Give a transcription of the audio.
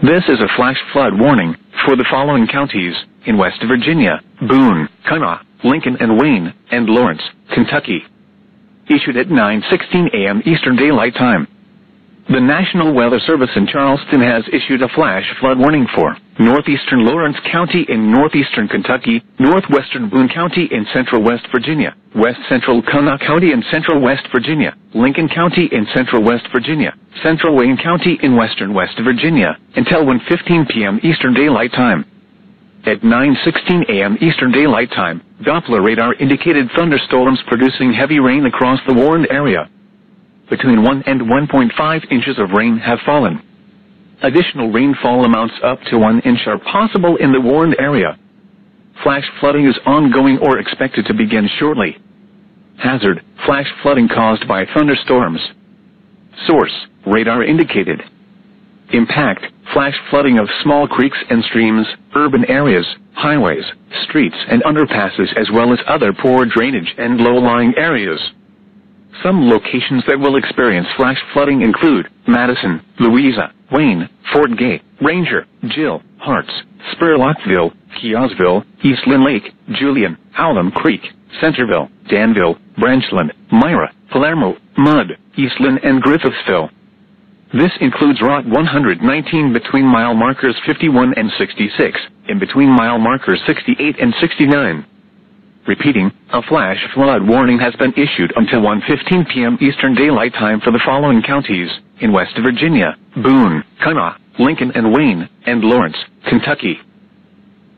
This is a flash flood warning for the following counties in West Virginia: Boone, Kanawha, Lincoln and Wayne, and Lawrence, Kentucky. Issued at 9:16 a.m. Eastern Daylight Time. The National Weather Service in Charleston has issued a flash flood warning for northeastern Lawrence County in northeastern Kentucky, northwestern Boone County in central West Virginia, west central Kanawha County in central West Virginia, Lincoln County in central West Virginia, central Wayne County in western West Virginia, until 1:15 p.m. Eastern Daylight Time. At 9:16 a.m. Eastern Daylight Time, Doppler radar indicated thunderstorms producing heavy rain across the warned area. Between 1 and 1.5 inches of rain have fallen. Additional rainfall amounts up to 1 inch are possible in the warned area. Flash flooding is ongoing or expected to begin shortly. Hazard: flash flooding caused by thunderstorms. Source: radar indicated. Impact: flash flooding of small creeks and streams, urban areas, highways, streets and underpasses, as well as other poor drainage and low-lying areas. Some locations that will experience flash flooding include Madison, Louisa, Wayne, Fort Gay, Ranger, Gill, Harts, Spurlockville, Kiosville, Eastland Lake, Julian, Alum Creek, Centerville, Danville, Branchland, Myra, Palermo, Mudd, Eastland and Griffithsville. This includes Route 119 between mile markers 51 and 66, and between mile markers 68 and 69. Repeating, a flash flood warning has been issued until 1:15 p.m. Eastern Daylight Time for the following counties in West Virginia: Boone, Kanawha, Lincoln and Wayne, and Lawrence, Kentucky.